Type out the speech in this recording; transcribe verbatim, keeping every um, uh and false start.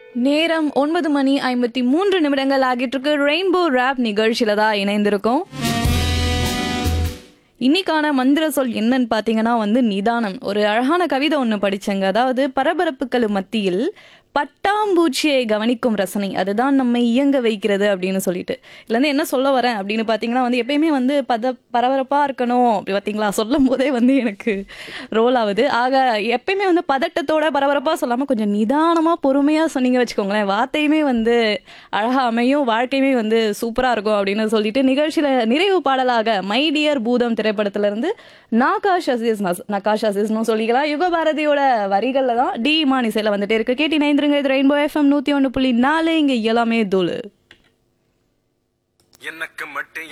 நேரம் ஒன்பது மணி ஐம்பத்தி மூன்று நிமிடங்கள் ஆகிட்டு இருக்கு. ரெயின்போ ரேப் நிகழ்ச்சியில தான் இணைந்திருக்கோம். இன்னைக்கான மந்திர சொல் என்னன்னு பார்த்தீங்கன்னா வந்து நிதானம். ஒரு அழகான கவிதை ஒன்று படிச்சேங்க. அதாவது பரபரப்புகள் மத்தியில் பட்டாம்பூச்சியை கவனிக்கும் ரசனை அதுதான் நம்மை இயங்க வைக்கிறது அப்படின்னு சொல்லிட்டு இதுலேருந்து என்ன சொல்ல வரேன் அப்படின்னு பார்த்தீங்கன்னா வந்து எப்பயுமே வந்து பத பரபரப்பாக இருக்கணும் அப்படி பார்த்தீங்களா சொல்லும் போதே வந்து எனக்கு ரோல் ஆகுது. ஆக எப்பயுமே வந்து பதட்டத்தோட பரபரப்பாக சொல்லாமல் கொஞ்சம் நிதானமாக பொறுமையாக சொன்னீங்க வச்சுக்கோங்களேன், வார்த்தையுமே வந்து அழகாக அமையும், வாழ்க்கையுமே வந்து சூப்பராக இருக்கும் அப்படின்னு சொல்லிட்டு நிகழ்ச்சியில் நிறைவு பாடலாக மை டியர் பூதம் திரைப்படத்திலிருந்து நாகாஷ் அசீஸ் நகாஷ் அசீஸ்னு சொல்லிக்கலாம் யுகபாரதியோட வரிகளில் தான் டி இமான் இசையில் வந்துட்டே இருக்கு. கேட்டி நைந்திருங்க. இது ரெயின்போ எஃப்எம் நூத்தி ஒன்று புள்ளி நாலு. இங்க எல்லாமே தூளு. எனக்கு மட்டும்